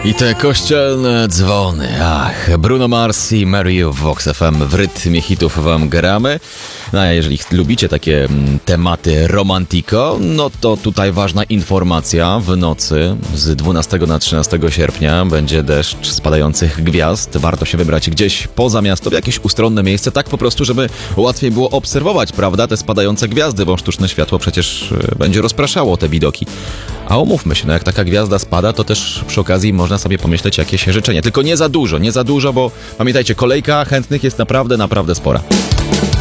I te kościelne dzwony. Ach, Bruno Mars i Mary w Vox FM w rytmie hitów wam gramy. No a jeżeli lubicie takie tematy romantico, no to tutaj ważna informacja. W nocy z 12 na 13 sierpnia będzie deszcz spadających gwiazd. Warto się wybrać gdzieś poza miasto, w jakieś ustronne miejsce, tak po prostu, żeby łatwiej było obserwować, prawda, te spadające gwiazdy, bo sztuczne światło przecież będzie rozpraszało te widoki. A umówmy się, no jak taka gwiazda spada, to też przy okazji można sobie pomyśleć jakieś życzenie. Tylko nie za dużo, bo pamiętajcie, kolejka chętnych jest naprawdę spora.